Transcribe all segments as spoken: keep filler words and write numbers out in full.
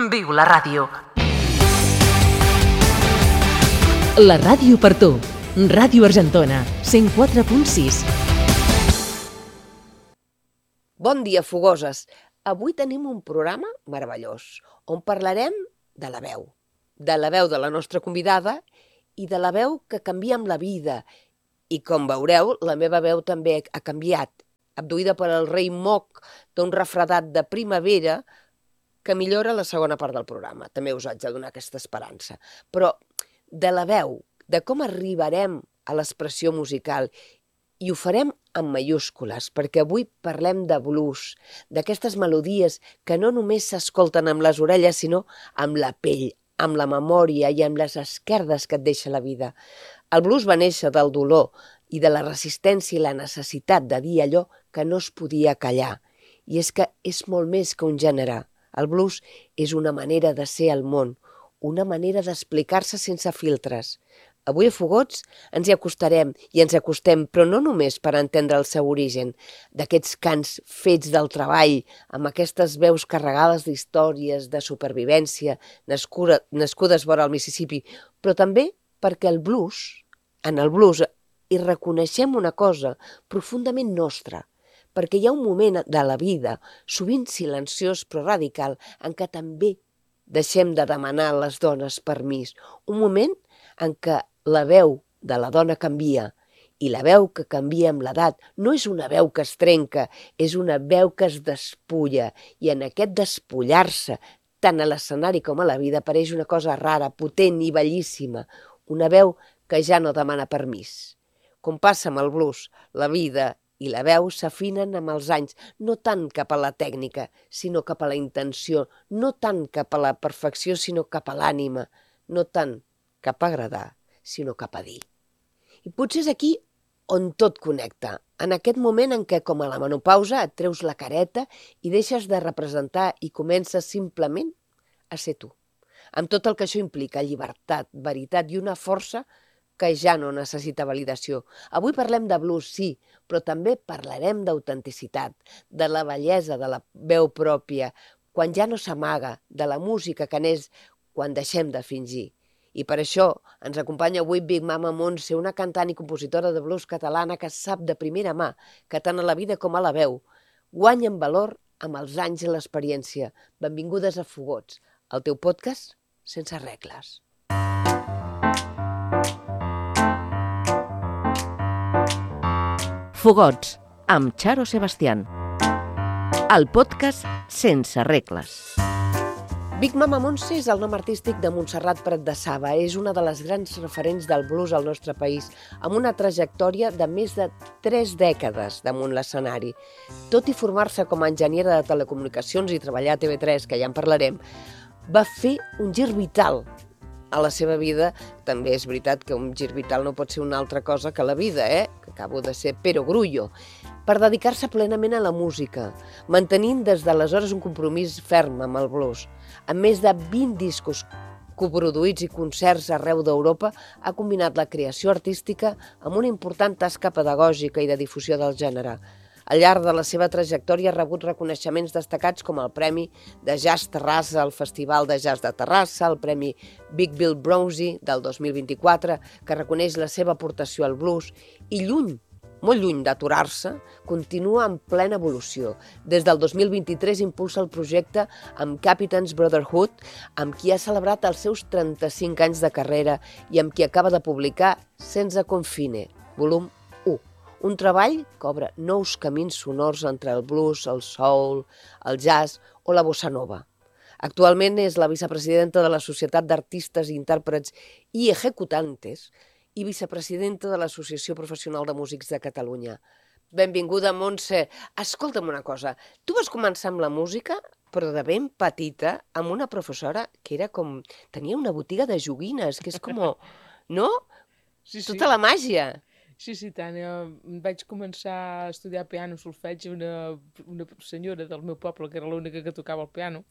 Viu la ràdio. La ràdio per tu. Ràdio Argentona, cent quatre punt sis. Bon dia, fogoses. Avui tenim un programa meravellós, on parlarem de la veu. De la veu de la nostra convidada i de la veu que canvia amb la vida. I com veureu, la meva veu també ha canviat, abduïda per el rei moc d'un refredat de primavera que millora la segona part del programa. També us haig de donar aquesta esperança. Però de la veu, de com arribarem a l'expressió musical, i ho farem en mayúscules, perquè avui parlem de blues, d'aquestes melodies que no només s'escolten amb les orelles, sinó amb la pell, amb la memòria i amb les esquerdes que et deixa la vida. El blues va néixer del dolor i de la resistència i la necessitat de dir allò que no es podia callar. I és que és molt més que un gènere. El blues és una manera de ser al món, una manera d'explicar-se sense filtres. Avui a Fogots ens hi acostarem i ens acostem, però no només per entendre el seu origen, d'aquests cants fets del treball, amb aquestes veus carregades d'històries, de supervivència, nascuda, nascudes vora el Mississippi, però també perquè el blues, en el blues hi reconeixem una cosa profundament nostra, perquè hi ha un moment de la vida, sovint silenciós però radical, en què també deixem de demanar a les dones permís. Un moment en què la veu de la dona canvia, i la veu que canvia amb l'edat no és una veu que es trenca, és una veu que es despulla, i en aquest despullar-se, tant a l'escenari com a la vida, apareix una cosa rara, potent i bellíssima, una veu que ja no demana permís. Com passa amb el blues, la vida i la veu s'afinen amb els anys, no tant cap a la tècnica, sinó cap a la intenció, no tant cap a la perfecció, sinó cap a l'ànima, no tant cap a agradar, sinó cap a dir. I potser és aquí on tot connecta, en aquest moment en què, com a la menopausa, et treus la careta i deixes de representar i comences simplement a ser tu, amb tot el que això implica, llibertat, veritat i una força que ja no necessita validació. Avui parlem de blues, sí, però també parlarem d'autenticitat, de la bellesa de la veu pròpia, quan ja no s'amaga, de la música que n'és quan deixem de fingir. I per això ens acompanya avui Big Mama Montse, una cantant i compositora de blues catalana que sap de primera mà que tant a la vida com a la veu guanya en valor amb els anys i l'experiència. Benvingudes a Fogots, el teu podcast sense regles. Fogots, amb Charo Sebastián. El podcast sense regles. Big Mama Montse és el nom artístic de Montserrat Prat de Saba. És una de les grans referents del blues al nostre país, amb una trajectòria de més de tres dècades damunt l'escenari. Tot i formar-se com a enginyera de telecomunicacions i treballar a T V tres, que ja en parlarem, va fer un gir vital a la seva vida. També és veritat que un gir vital no pot ser una altra cosa que la vida, eh? Que acabo de ser perogrullo, per dedicar-se plenament a la música, mantenint des d'aleshores un compromís ferm amb el blues. Amb més de vint discos coproduïts i concerts arreu d'Europa, ha combinat la creació artística amb una important tasca pedagògica i de difusió del gènere. Al llarg de la seva trajectòria ha rebut reconeixements destacats com el Premi de Jazz Terrassa al Festival de Jazz de Terrassa, el Premi Big Bill Brownzy del dos mil vint-i-quatre, que reconeix la seva aportació al blues, i lluny, molt lluny d'aturar-se, continua en plena evolució. Des del dos mil vint-i-tres impulsa el projecte amb Captain's Brotherhood, amb qui ha celebrat els seus trenta-cinc anys de carrera i amb qui acaba de publicar Senza Confine, volum u. Un treball que obre nous camins sonors entre el blues, el soul, el jazz o la bossa nova. Actualment és la vicepresidenta de la Societat d'Artistes, Intèrprets i Ejecutantes i vicepresidenta de l'Associació Professional de Músics de Catalunya. Benvinguda, Montse. Escolta'm una cosa, tu vas començar amb la música, però de ben petita, amb una professora que era com... tenia una botiga de joguines, que és com... no? Sí, sí. Tota la màgia. Sí, sí, tant. Jo vaig començar a estudiar piano, solfeig, una, una senyora del meu poble, que era l'única que tocava el piano,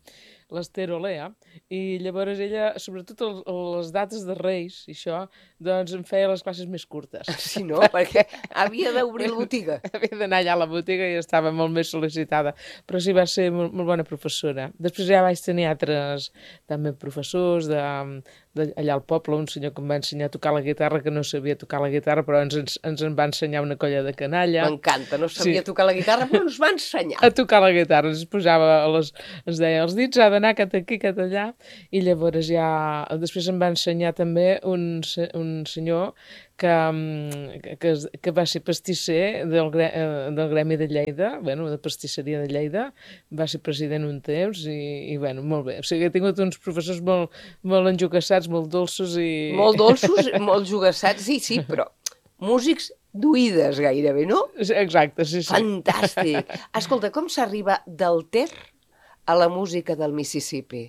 l'Ester Olea, i llavors ella, sobretot el, les dates de Reis i això, doncs em feia les classes més curtes. Sí, no? Perquè havia d'obrir la botiga. Havia d'anar allà a la botiga i estava molt més sol·licitada, però sí, va ser molt, molt bona professora. Després ja vaig tenir altres també professors de, de, allà al poble, un senyor que em va ensenyar a tocar la guitarra, que no sabia tocar la guitarra, però ens, ens, ens en va ensenyar una colla de canalla. M'encanta, no sabia Sí. tocar la guitarra, però ens va ensenyar. A tocar la guitarra, ens posava, a les, ens deia, els dits ha d'anar cap aquí, cap allà, i llavors ja, després em va ensenyar també un, se- un senyor que, mm, que, que, es- que va ser pastisser del, gre- eh, del Gremi de Lleida, bueno, de pastisseria de Lleida, va ser president un temps i, i bueno, molt bé. O sigui, he tingut uns professors molt, molt enjogassats, molt dolços i... Molt dolços, molt jugassats, sí, sí, però músics d'oïdes gairebé, no? Exacte, sí, sí. Fantàstic. Escolta, com s'arriba del Ter a la música del Mississippi?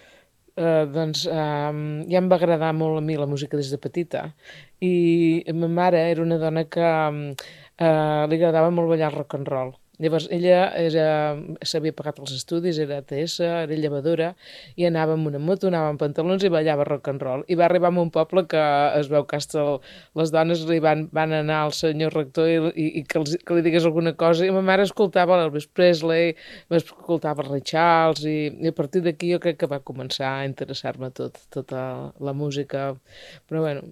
Uh, doncs um, ja em va agradar molt a mi la música des de petita i ma mare era una dona que um, uh, li agradava molt ballar rock and roll. Llavors ella era, s'havia pagat els estudis, era A T S, era llevadora i anava amb una moto, anava amb pantalons i ballava rock and roll. I va arribar a un poble que es veu que hasta el, les dones li van, van anar al senyor rector i, i, i que, els, que li digués alguna cosa i ma mare escoltava l'Elvis Presley, escoltava Ray Charles i, i a partir d'aquí jo crec que va començar a interessar-me tot, tota la música. Però bueno,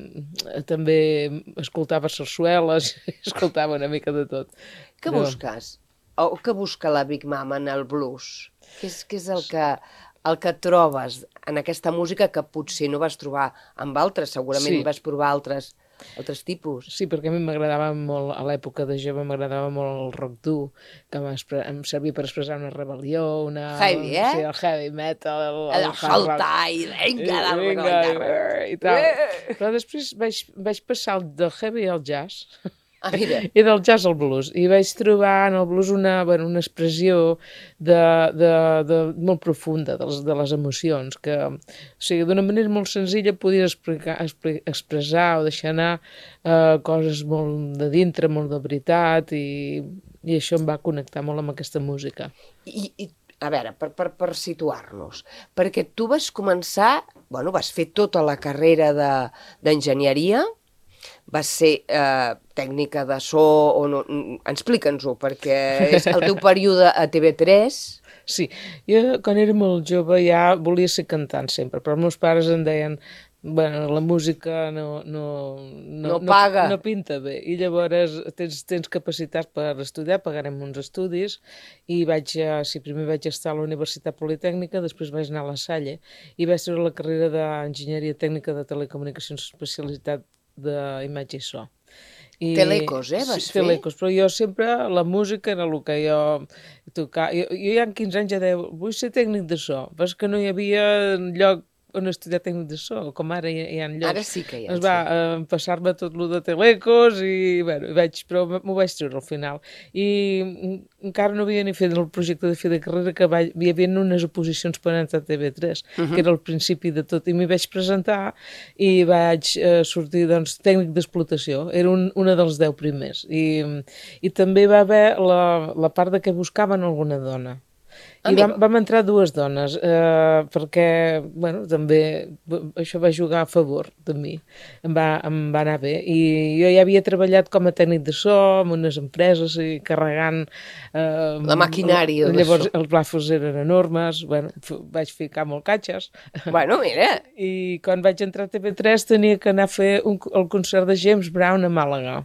mm, també escoltava sarsueles, escoltava una mica de tot. Què Però- busques? O què busca la Big Mama en el blues? Què és, què és el, que, el que trobes en aquesta música que potser no vas trobar amb altres? Segurament Sí. vas provar altres, altres tipus. Sí, perquè a mi m'agradava molt, a l'època de jove m'agradava molt el rock dur, que m'espre- em servia per expressar una rebel·lió, una... Heavy, eh? Sí, el heavy metal, el, El el hard rock. saltar i vinga, I, darle con vinga, la guitarra. i, i tal. Eh! Però després vaig, vaig passar del heavy al jazz, Ah, mira, i del jazz al blues, i vaig trobar en el blues una, bueno, una expressió de, de, de, molt profunda de les, de les emocions, que o sigui, d'una manera molt senzilla podies explicar, expre, expressar o deixar anar eh, coses molt de dintre, molt de veritat, i, i això em va connectar molt amb aquesta música. I, i a veure, per, per, per situar-nos, perquè tu vas començar, bueno, vas fer tota la carrera de- d'enginyeria, vas ser eh, tècnica de so, o no, explica'ns-ho, perquè és el teu període a T V tres. Sí, jo quan era molt jove ja volia ser cantant sempre, però els meus pares em deien bueno, la música no, no, No paga. no, no pinta bé, i llavors tens, tens capacitat per estudiar, pagarem uns estudis, i vaig, a, sí, primer vaig estar a la Universitat Politècnica, després vaig anar a la Salle, i vaig treure la carrera d'Enginyeria Tècnica de Telecomunicacions, especialitat d'imatge i so. I, Telecos, eh, vas sí, fer? Telecos, però jo sempre, la música era el que jo tocava. Jo, jo ja amb quinze anys ja deia, vull ser tècnic de so, però és que no hi havia lloc on estudiar tècnic de so, com ara hi, hi ha llocs. Ara sí que hi ha, Es va eh, passar-me tot lo de Telecos i, bueno, vaig, però m'ho vaig treure al final. I mm, encara no havia ni fet el projecte de fi de carrera, que va, hi havia unes oposicions per entrar a T V tres, uh -huh. que era el principi de tot, i m'hi vaig presentar i vaig eh, sortir, doncs, tècnic d'explotació. Era un, una dels deu primers. I, i també va haver la, la part de que buscaven alguna dona. I Amigo. vam, vam entrar dues dones, eh, perquè, bueno, també això va jugar a favor de mi, em va, em va anar bé. I jo ja havia treballat com a tècnic de so en unes empreses i carregant... Eh, La maquinària de Llavors so. els plafos eren enormes, bueno, f- vaig ficar molt catxes. Bueno, mira, I quan vaig entrar a T V tres tenia que anar a fer un, el concert de James Brown a Màlaga.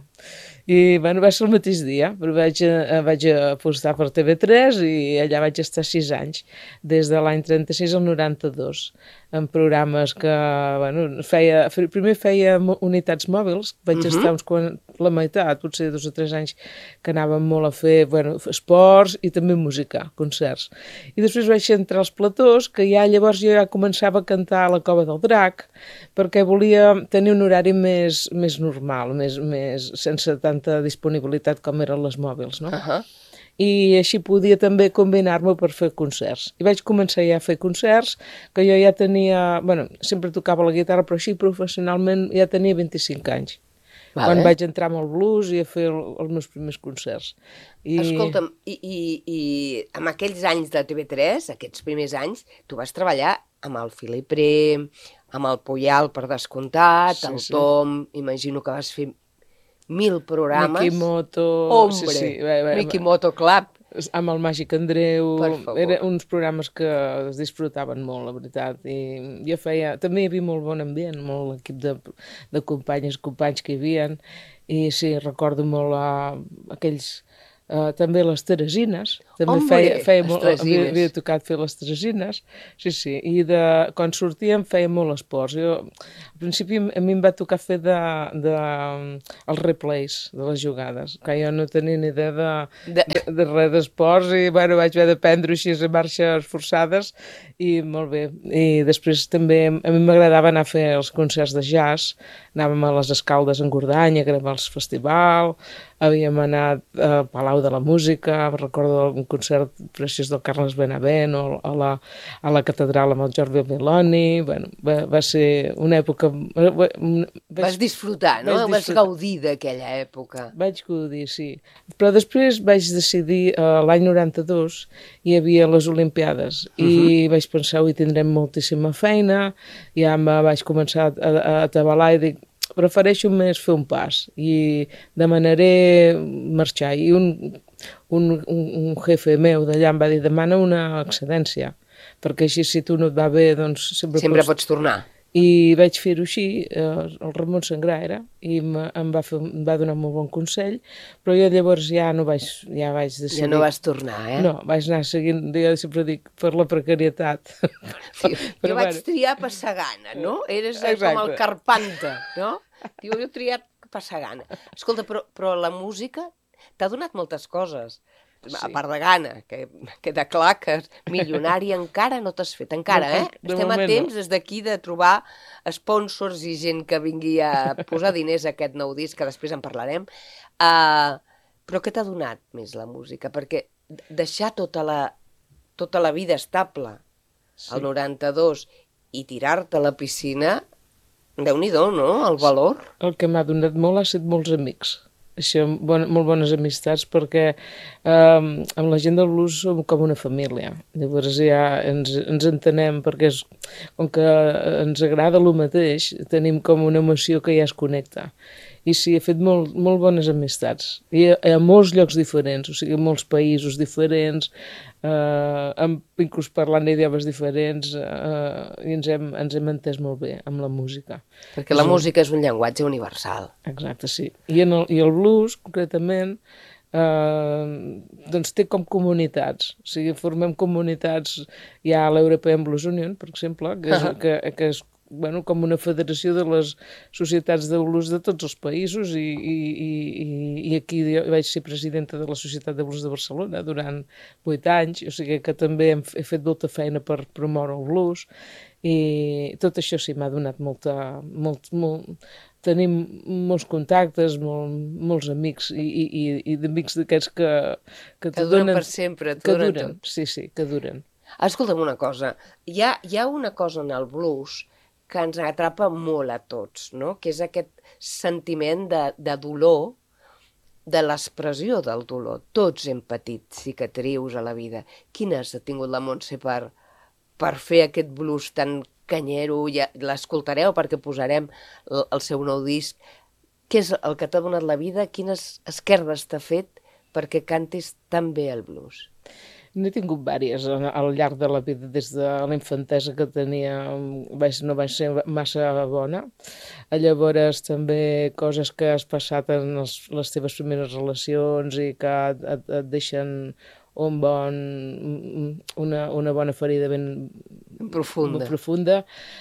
I bueno, va ser el mateix dia, però vaig, eh, vaig apostar per T V tres i allà vaig estar sis anys, des de l'any trenta-sis al noranta-dos, en programes que, bueno, feia, primer feia mo- unitats mòbils, vaig Mhm. estar uns quan, la meitat, potser dos o tres anys, que anàvem molt a fer, bueno, esports i també música, concerts. I després vaig entrar als platós, que ja llavors jo ja començava a cantar a la Cova del Drac, perquè volia tenir un horari més, més normal, més, més, sense tanta disponibilitat com eren les mòbils, no? uh -huh. I així podia també combinar-me per fer concerts. I vaig començar ja a fer concerts, que jo ja tenia, bueno, sempre tocava la guitarra, però així professionalment ja tenia vint-i-cinc anys. Vale. quan vaig entrar amb el blues i a fer el, els meus primers concerts. I... Escolta'm, i, i, i amb aquells anys de T V tres, aquests primers anys, tu vas treballar amb el Philip Rem, amb el Puyal, per descomptat, Sí, el sí. Tom, imagino que vas fer mil programes. Mikimoto... Hombre, sí, sí. Bé, bé, Mikimoto Club. amb el Màgic Andreu, Per favor. eren uns programes que es disfrutaven molt, la veritat, i jo feia, també hi havia molt bon ambient, molt equip de, de companyes, companys que hi havia, i sí, recordo molt uh, aquells, uh, també les Teresines, també Hombre, feia, feia les molt, havia, Teresines. havia tocat fer les Teresines, sí, sí, i de, quan sortíem feia molt esports, jo, al principi a mi em va tocar fer de, de, els replays de les jugades, que jo no tenia ni idea de, De... de, de res d'esports i bueno, vaig haver d'aprendre així a marxes forçades i molt bé. I després també a mi m'agradava anar a fer els concerts de jazz, anàvem a les Escaldes en Gordany, a gravar el festival, havíem anat al Palau de la Música, recordo un concert preciós del Carles Benavent o a la, a la catedral amb el Jordi Meloni, bueno, va, va ser una època... Va, Vas disfrutar, no? vaig Vas disfrutar. gaudir d'aquella època. Vaig gaudir, sí. Però després vaig decidir, uh, l'any noranta-dos hi havia les Olimpiades i uh -huh. vaig pensar, avui tindrem moltíssima feina, ja me vaig començar a, a, a atabalar i dic, prefereixo més fer un pas i demanaré marxar. I un, un, un, un jefe meu d'allà em va dir, demana una excedència, perquè així si tu no et va bé, doncs sempre, Sempre pots... pots tornar. I vaig fer-ho així, eh, el Ramon Sangrà era, i em, em, va fer, em va donar un molt bon consell, però jo llavors ja no vaig, ja vaig decidir... Ja no vas tornar, eh? No, vaig anar seguint, jo sempre dic, per la precarietat. Sí, Però jo vaig bueno. triar Passagana, no? Eres eh, Exacte. com el Carpanta, no? Diu, jo he triat Passagana. Escolta, però, però la música t'ha donat moltes coses. Sí. A part de gana, que queda clar que milionari encara no t'has fet, encara, No, eh? de Estem a moment temps no. des d'aquí de trobar sponsors i gent que vingui a posar diners a aquest nou disc, que després en parlarem. Uh, però què t'ha donat més la música? Perquè deixar tota la, tota la vida estable Sí. al noranta-dos i tirar-te a la piscina, déu-n'hi-do, no?, el valor. El que m'ha donat molt ha estat molts amics. Això, bon, molt bones amistats, perquè eh, amb la gent del blues som com una família. Llavors ja ens, ens entenem, perquè és, com que ens agrada el mateix, tenim com una emoció que ja es connecta. I sí, he fet molt, molt bones amistats. I a, a molts llocs diferents, o sigui, a molts països diferents, eh, amb, inclús parlant idiomes diferents, eh, i ens hem, ens hem entès molt bé amb la música. Perquè la música és un llenguatge universal. Exacte, sí. I, en el, i el blues, concretament, eh, doncs té com comunitats. O sigui, formem comunitats, hi ha l'European Blues Union, per exemple, que és, Uh-huh. que, que és bueno, com una federació de les societats de blues de tots els països i, i, i, i aquí jo vaig ser presidenta de la Societat de Blues de Barcelona durant vuit anys, o sigui que també hem, he fet molta feina per promoure el blues i tot això sí m'ha donat molta... Molt, molt, tenim molts contactes, molt, molts amics i, i, i, i d'amics d'aquests que, que, Que duren per sempre, que duren duren, tot. sí, sí, que duren. Escolta'm una cosa, hi ha, hi ha una cosa en el blues que ens atrapa molt a tots, no? Que és aquest sentiment de, de dolor, de l'expressió del dolor. Tots hem patit cicatrius a la vida. Quines ha tingut la Montse per, per fer aquest blues tan canyero? Ja l'escoltareu perquè posarem el, el seu nou disc. Què és el que t'ha donat la vida? Quines esquerdes t'ha fet perquè cantis tan bé el blues? N'he tingut vàries al llarg de la vida, des de la infantesa que tenia, vaig, no vaig ser massa bona. Llavors també coses que has passat en els, les teves primeres relacions i que et, et, et deixen un bon, una, una bona ferida ben Profunda. ben profunda.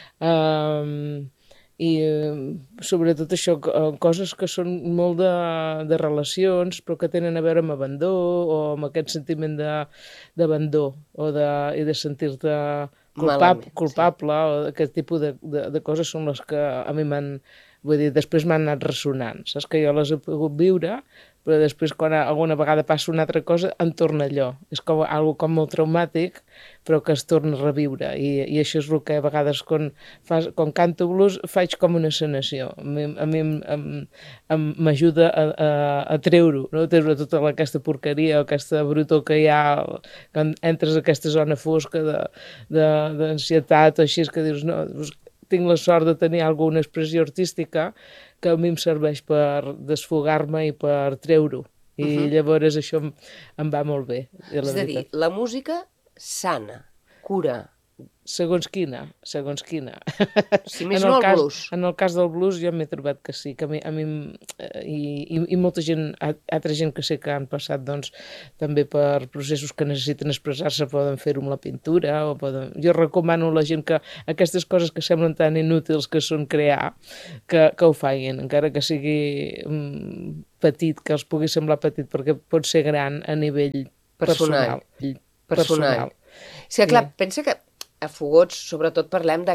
Um, i sobretot això, coses que són molt de, de relacions però que tenen a veure amb abandó o amb aquest sentiment d'abandó o de, i de sentir-te culpable, Malament, culpable sí. O aquest tipus de, de, de coses són les que a mi m'han Vull dir, després m'han anat ressonant. Saps que jo les he pogut viure, però després quan alguna vegada passa una altra cosa em torna allò. És com algo com molt traumàtic, però que es torna a reviure. I, i això és el que a vegades quan, fas, quan canto blues faig com una sanació. A mi, a mi m'ajuda a, a, a treure-ho, no? Treure tota aquesta porqueria o aquesta brutor que hi ha quan entres a aquesta zona fosca d'ansietat o així, que dius, no, tinc la sort de tenir alguna expressió artística que a mi em serveix per desfogar-me i per treure-ho. I uh-huh. llavors això em, em va molt bé. És a dir, la música sana, cura. Segons quina, segons quina. Si més no el cas, blues. En el cas del blues jo m'he trobat que sí, que a mi, a mi i, i, i molta gent, altra gent que sé que han passat doncs, també per processos que necessiten expressar-se, poden fer-ho amb la pintura, o poden... Jo recomano a la gent que aquestes coses que semblen tan inútils que són crear, que, que ho facin, encara que sigui um, petit, que els pugui semblar petit, perquè pot ser gran a nivell personal. Personal. personal. personal. És que, clar, pensa que a Fogots, sobretot, parlem de